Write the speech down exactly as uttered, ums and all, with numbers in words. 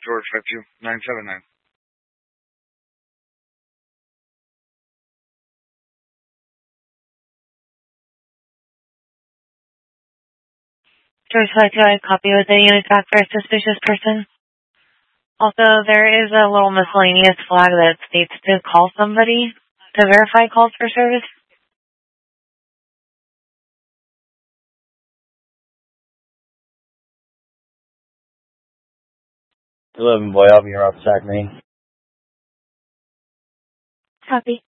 George five two nine seven nine. George five two, I copy with a unit back for a suspicious person. Also, there is a little miscellaneous flag that states to call somebody to verify calls for service. eleven boy, I'll be here off Sac Main. Copy.